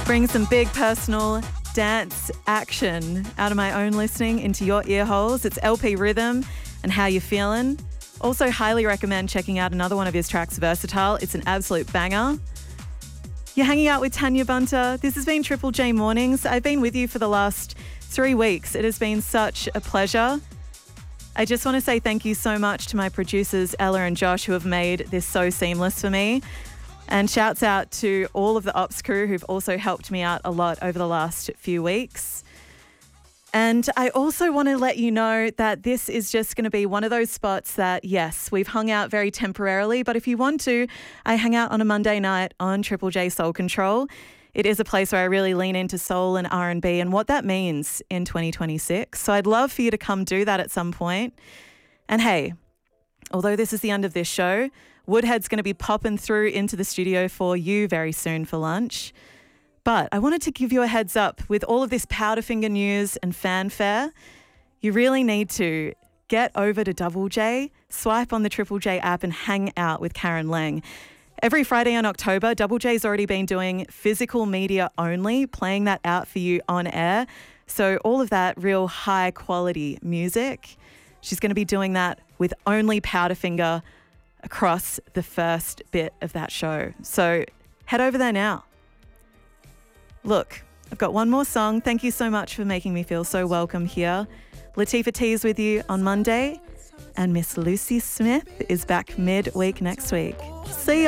Bring some big personal dance action out of my own listening into your ear holes. It's LP Rhythm and How You Feelin'. Also highly recommend checking out another one of his tracks, Versatile. It's an absolute banger. You're hanging out with Tanya Bunter. This has been Triple J Mornings. I've been with you for the last 3 weeks. It has been such a pleasure. I just want to say thank you so much to my producers, Ella and Josh, who have made this so seamless for me. And shouts out to all of the ops crew who've also helped me out a lot over the last few weeks. And I also want to let you know that this is just going to be one of those spots that, yes, we've hung out very temporarily, but if you want to, I hang out on a Monday night on Triple J Soul Control. It is a place where I really lean into soul and R&B and what that means in 2026. So I'd love for you to come do that at some point. And hey, although this is the end of this show, Woodhead's going to be popping through into the studio for you very soon for lunch. But I wanted to give you a heads up with all of this Powderfinger news and fanfare. You really need to get over to Double J, swipe on the Triple J app and hang out with Karen Lang. Every Friday in October, Double J's already been doing physical media only, playing that out for you on air. So all of that real high quality music, she's going to be doing that with only Powderfinger across the first bit of that show. So head over there now. Look, I've got one more song. Thank you so much for making me feel so welcome here. Latifah T's with you on Monday, and Miss Lucy Smith is back midweek next week. See ya.